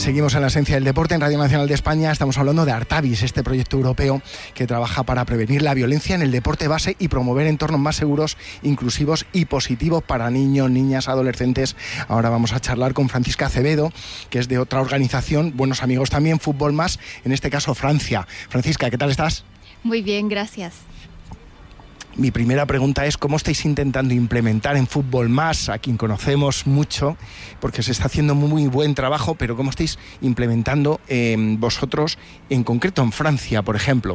Seguimos en la esencia del deporte en Radio Nacional de España. Estamos hablando de Artavis, este proyecto europeo que trabaja para prevenir la violencia en el deporte base y promover entornos más seguros, inclusivos y positivos para niños, niñas, adolescentes. Ahora vamos a charlar con Francisca Acevedo, que es de otra organización, buenos amigos también, Fútbol Más, en este caso Francia. Francisca, ¿qué tal estás? Muy bien, gracias. Mi primera pregunta es ¿cómo estáis intentando implementar en Fútbol Más, a quien conocemos mucho, porque se está haciendo muy buen trabajo, pero cómo estáis implementando vosotros, en concreto en Francia, por ejemplo,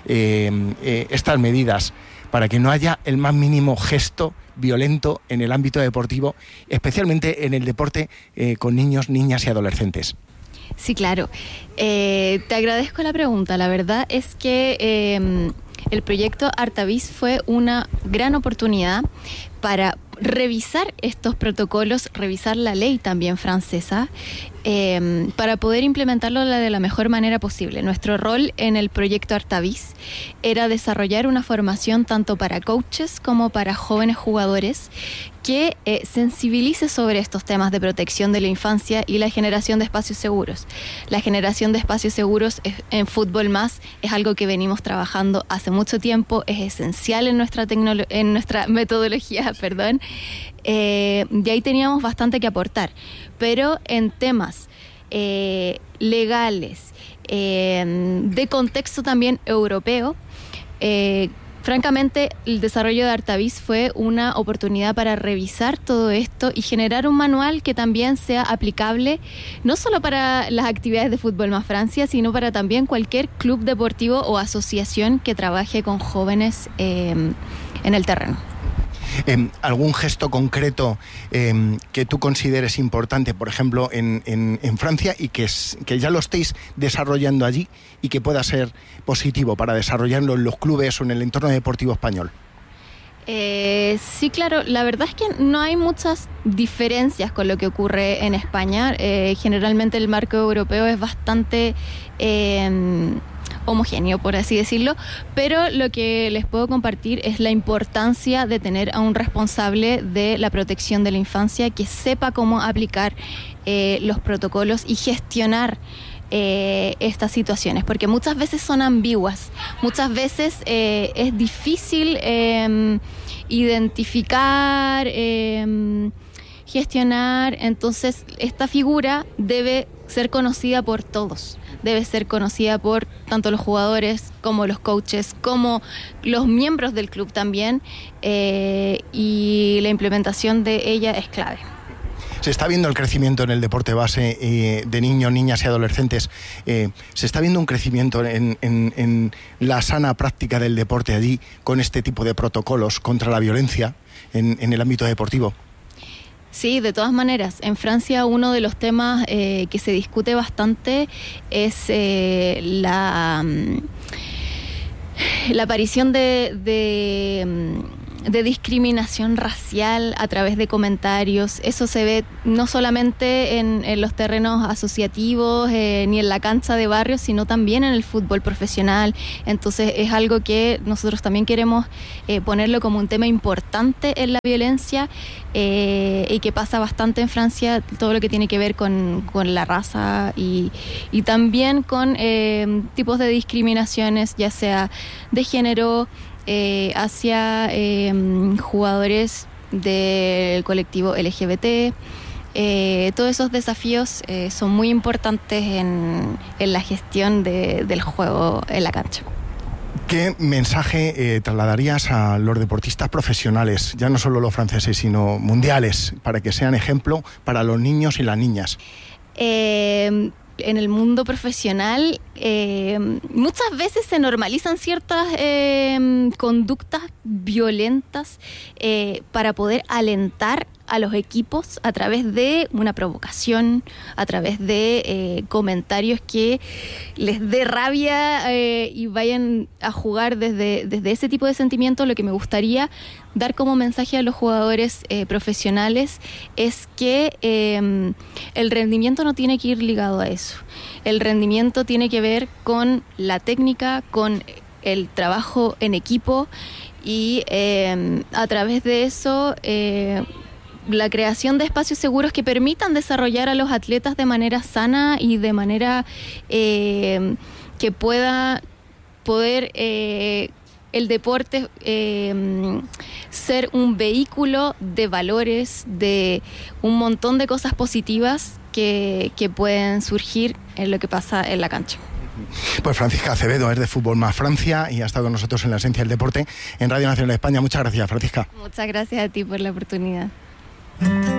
estas medidas para que no haya el más mínimo gesto violento en el ámbito deportivo, especialmente en el deporte con niños, niñas y adolescentes? Sí, claro. Te agradezco la pregunta. La verdad es que el proyecto Artavis fue una gran oportunidad para revisar estos protocolos, revisar la ley también francesa, para poder implementarlo de la mejor manera posible. Nuestro rol en el proyecto Artavis era desarrollar una formación tanto para coaches como para jóvenes jugadores que sensibilice sobre estos temas de protección de la infancia y la generación de espacios seguros. La generación de espacios seguros en Fútbol Más es algo que venimos trabajando hace mucho tiempo, es esencial en nuestra metodología, perdón. De ahí teníamos bastante que aportar, pero en temas legales, de contexto también europeo, francamente, el desarrollo de Artavis fue una oportunidad para revisar todo esto y generar un manual que también sea aplicable no solo para las actividades de Fútbol Más Francia, sino para también cualquier club deportivo o asociación que trabaje con jóvenes en el terreno. ¿Algún gesto concreto que tú consideres importante, por ejemplo, en Francia y que ya lo estéis desarrollando allí y que pueda ser positivo para desarrollarlo en los clubes o en el entorno deportivo español? Sí, claro. La verdad es que no hay muchas diferencias con lo que ocurre en España. Generalmente el marco europeo es bastante homogéneo, por así decirlo, pero lo que les puedo compartir es la importancia de tener a un responsable de la protección de la infancia que sepa cómo aplicar los protocolos y gestionar estas situaciones, porque muchas veces son ambiguas, muchas veces es difícil identificar, gestionar. Entonces esta figura debe ser conocida por todos, debe ser conocida por tanto los jugadores como los coaches, como los miembros del club también, y la implementación de ella es clave. Se está viendo el crecimiento en el deporte base de niños, niñas y adolescentes. Se está viendo un crecimiento en la sana práctica del deporte allí con este tipo de protocolos contra la violencia en el ámbito deportivo. Sí, de todas maneras. En Francia uno de los temas que se discute bastante es la aparición de discriminación racial a través de comentarios. Eso se ve no solamente en los terrenos asociativos ni en la cancha de barrio, sino también en el fútbol profesional. Entonces es algo que nosotros también queremos ponerlo como un tema importante en la violencia, y que pasa bastante en Francia, todo lo que tiene que ver con la raza y también con tipos de discriminaciones, ya sea de género, hacia jugadores del colectivo LGBT. Todos esos desafíos son muy importantes en la gestión del juego en la cancha. ¿Qué mensaje trasladarías a los deportistas profesionales, ya no solo los franceses, sino mundiales, para que sean ejemplo para los niños y las niñas? En el mundo profesional muchas veces se normalizan ciertas conductas violentas para poder alentar a los equipos a través de una provocación, a través de comentarios que les dé rabia y vayan a jugar desde ese tipo de sentimientos. Lo que me gustaría dar como mensaje a los jugadores profesionales es que el rendimiento no tiene que ir ligado a eso. El rendimiento tiene que ver con la técnica, con el trabajo en equipo y a través de eso la creación de espacios seguros que permitan desarrollar a los atletas de manera sana y de manera que pueda poder el deporte ser un vehículo de valores, de un montón de cosas positivas que pueden surgir en lo que pasa en la cancha. Pues Francisca Acevedo es de Fútbol Más Francia y ha estado con nosotros en La Esencia del Deporte en Radio Nacional de España. Muchas gracias, Francisca. Muchas gracias a ti por la oportunidad.